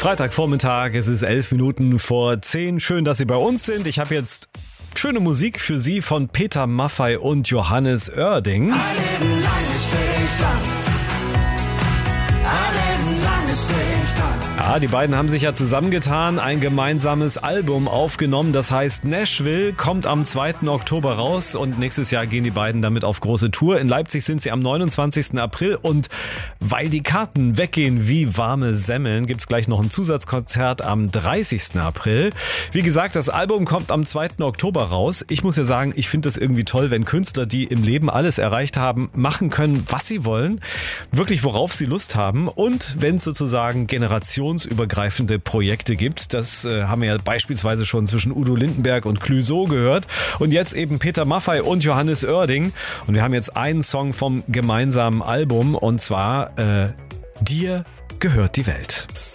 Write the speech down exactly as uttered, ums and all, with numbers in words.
Freitagvormittag, es ist elf Minuten vor zehn. Schön, dass Sie bei uns sind. Ich habe jetzt schöne Musik für Sie von Peter Maffay und Johannes Oerding. Ja, die beiden haben sich ja zusammengetan, ein gemeinsames Album aufgenommen, das heißt Nashville, kommt am zweiten Oktober raus und nächstes Jahr gehen die beiden damit auf große Tour. In Leipzig sind sie am neunundzwanzigsten April und weil die Karten weggehen wie warme Semmeln, gibt's gleich noch ein Zusatzkonzert am dreißigsten April. Wie gesagt, das Album kommt am zweiten Oktober raus. Ich muss ja sagen, ich finde das irgendwie toll, wenn Künstler, die im Leben alles erreicht haben, machen können, was sie wollen, wirklich worauf sie Lust haben und wenn es sozusagen generationsübergreifende Projekte gibt. Das äh, haben wir ja beispielsweise schon zwischen Udo Lindenberg und Clouseau gehört und jetzt eben Peter Maffay und Johannes Oerding und wir haben jetzt einen Song vom gemeinsamen Album und zwar äh, Dir gehört die Welt.